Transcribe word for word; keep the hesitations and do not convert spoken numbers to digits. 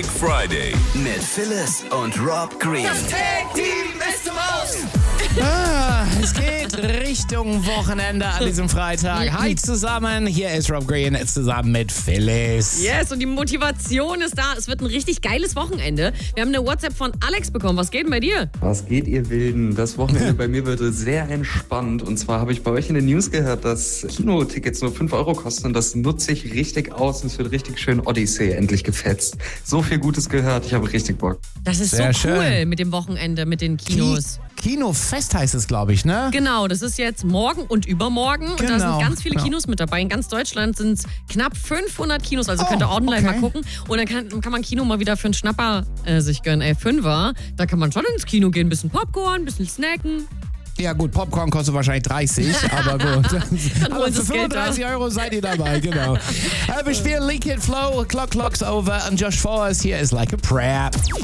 Music Friday mit Phyllis und Rob Green. Das Tag-Team ist zum Aus. Ah, es geht Richtung Wochenende an diesem Freitag. Hi zusammen, hier ist Rob Green zusammen mit Phyllis. Yes, und die Motivation ist da. Es wird ein richtig geiles Wochenende. Wir haben eine WhatsApp von Alex bekommen. Was geht denn bei dir? Was geht, ihr Wilden? Das Wochenende bei mir wird sehr entspannt. Und zwar habe ich bei euch in den News gehört, dass Kinotickets nur fünf Euro kosten. Und das nutze ich richtig aus. Und es wird richtig schön Odyssey endlich gefetzt. So viel Gutes gehört. Ich habe richtig Bock. Das ist Sehr so cool schön. mit dem Wochenende, mit den Kinos. Ki- Kinofest heißt es, glaube ich, ne? Genau, das ist jetzt morgen und übermorgen. Und da Genau, sind ganz viele genau. Kinos mit dabei. In ganz Deutschland sind es knapp fünfhundert Kinos. Also könnt ihr Oh, online okay. mal gucken. Und dann kann, kann man Kino mal wieder für einen Schnapper äh, sich gönnen. Ey, Fünfer, da kann man schon ins Kino gehen. Ein bisschen Popcorn, ein bisschen snacken. Ja gut, Popcorn kostet wahrscheinlich dreißig, aber gut. Dann aber holen für sie das Geld da. fünfunddreißig Euro seid ihr dabei, genau. Äh, wir spielen Leak It Flow, Clock Clock's Over und Josh Forrest, hier ist Like a Prayer.